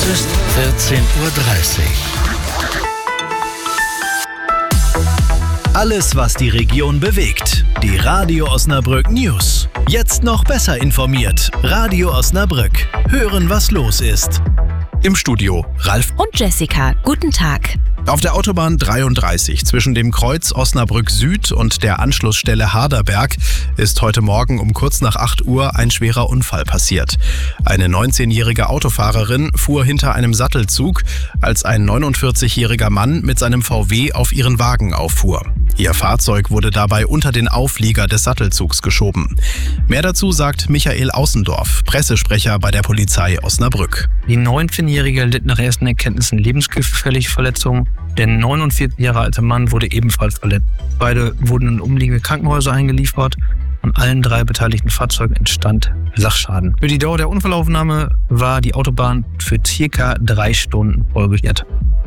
ist 14:30 Uhr. Alles, was die Region bewegt. Die Radio Osnabrück News. Jetzt noch besser informiert. Radio Osnabrück. Hören, was los ist. Im Studio Ralf und Jessica. Guten Tag. Auf der Autobahn 33 zwischen dem Kreuz Osnabrück Süd und der Anschlussstelle Harderberg ist heute Morgen um kurz nach 8 Uhr ein schwerer Unfall passiert. Eine 19-jährige Autofahrerin fuhr hinter einem Sattelzug, als ein 49-jähriger Mann mit seinem VW auf ihren Wagen auffuhr. Ihr Fahrzeug wurde dabei unter den Auflieger des Sattelzugs geschoben. Mehr dazu sagt Michael Außendorf, Pressesprecher bei der Polizei Osnabrück. Die 19-Jährige litt nach ersten Erkenntnissen lebensgefährliche Verletzungen. Der 49 Jahre alte Mann wurde ebenfalls verletzt. Beide wurden in umliegende Krankenhäuser eingeliefert. An allen 3 beteiligten Fahrzeugen entstand Sachschaden. Für die Dauer der Unfallaufnahme war die Autobahn für ca. 3 Stunden vollgesperrt.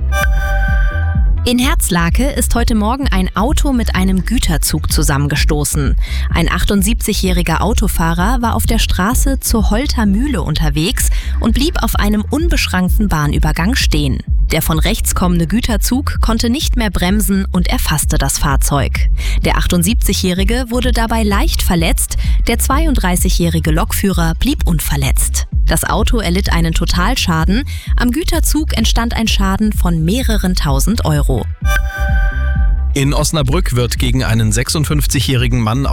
In Herzlake ist heute Morgen ein Auto mit einem Güterzug zusammengestoßen. Ein 78-jähriger Autofahrer war auf der Straße zur Holter Mühle unterwegs und blieb auf einem unbeschrankten Bahnübergang stehen. Der von rechts kommende Güterzug konnte nicht mehr bremsen und erfasste das Fahrzeug. Der 78-Jährige wurde dabei leicht verletzt, der 32-jährige Lokführer blieb unverletzt. Das Auto erlitt einen Totalschaden, am Güterzug entstand ein Schaden von mehreren tausend Euro. In Osnabrück wird gegen einen 56-jährigen Mann